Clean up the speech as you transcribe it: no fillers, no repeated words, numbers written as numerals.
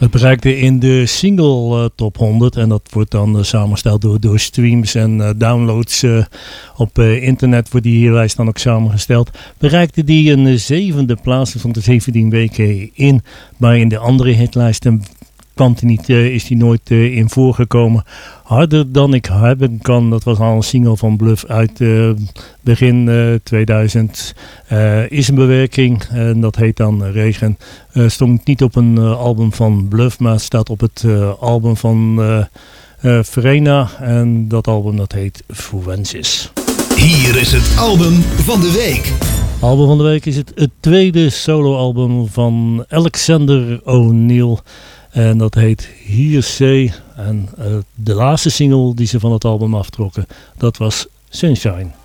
Het bereikte in de single top 100 en dat wordt dan samengesteld door streams en downloads op internet, wordt die lijst dan ook samengesteld. Bereikte die een 7e plaats, van de 17 weken in, maar in de andere hitlijsten is die nooit in voorgekomen. Harder dan ik hebben kan, dat was al een single van Bluff uit begin 2000. Is een bewerking en dat heet dan Regen. Stond niet op een album van Bluff, maar staat op het album van Verena. En dat album dat heet Fuensis. Hier is het album van de week. Album van de week is het tweede soloalbum van Alexander O'Neal. En dat heet Hearsay. En de laatste single die ze van het album aftrokken, dat was Sunshine.